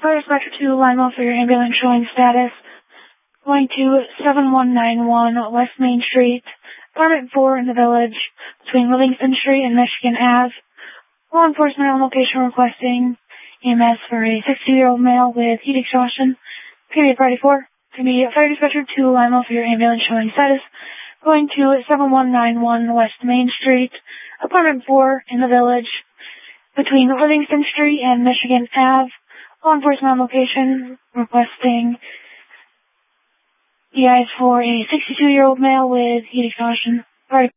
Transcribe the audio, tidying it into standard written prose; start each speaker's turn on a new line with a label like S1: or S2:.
S1: Fire Dispatcher 2, Limo for your ambulance showing status. Going to 7191 West Main Street, apartment 4 in the village, between Livingston Street and Michigan Ave. Law enforcement on location requesting EMS for a 62-year-old male with heat exhaustion. Period Party 4. Immediate Fire Dispatcher 2, Limo for your ambulance showing status. Going to 7191 West Main Street, apartment 4 in the village, between Livingston Street and Michigan Ave. Law enforcement on location requesting EIs for a 62-year-old male with heat exhaustion. Party